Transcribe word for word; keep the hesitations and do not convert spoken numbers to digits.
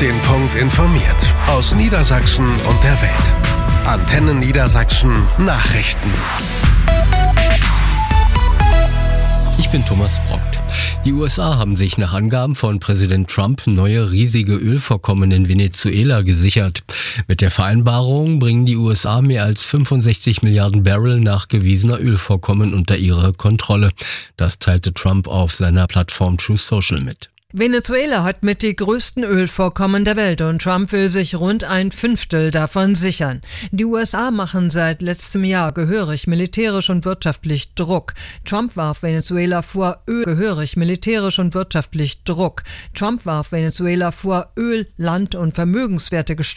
den Punkt informiert. Aus Niedersachsen und der Welt. Antenne Niedersachsen Nachrichten. Ich bin Thomas Brockt. Die U S A haben sich nach Angaben von Präsident Trump neue riesige Ölvorkommen in Venezuela gesichert. Mit der Vereinbarung bringen die U S A mehr als fünfundsechzig Milliarden Barrel nachgewiesener Ölvorkommen unter ihre Kontrolle. Das teilte Trump auf seiner Plattform Truth Social mit. Venezuela hat mit die größten Ölvorkommen der Welt und Trump will sich rund ein Fünftel davon sichern. Die U S A machen seit letztem Jahr gehörig militärisch und wirtschaftlich Druck. Trump warf Venezuela vor, Öl gehörig militärisch und wirtschaftlich Druck. Trump warf Venezuela vor, Öl, Land und Vermögenswerte